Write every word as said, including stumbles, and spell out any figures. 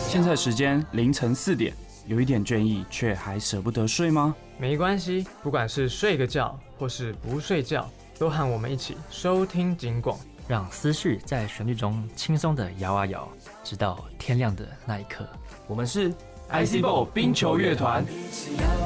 现在时间凌晨四点，有一点倦意，却还舍不得睡吗？ 没关系，不管是睡个觉或是不睡觉，都和我们一起收听警广， 让思绪在旋律中轻松地摇啊摇，直到天亮的那一刻。 我们是 I C Ball 冰球乐团。